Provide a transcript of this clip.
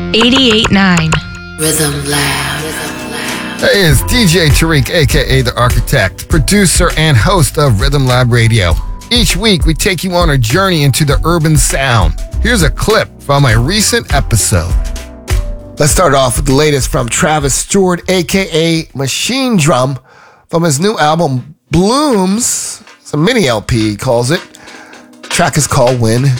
88.9 Rhythm Lab. Hey, it's DJ Tariq, aka The Architect, producer and host of Rhythm Lab Radio. Each week, we take you on a journey into the urban sound. Here's a clip from a recent episode. Let's start off with the latest from Travis Stewart, aka Machine Drum, from his new album Blooms. It's a mini LP, he calls it. The track is called When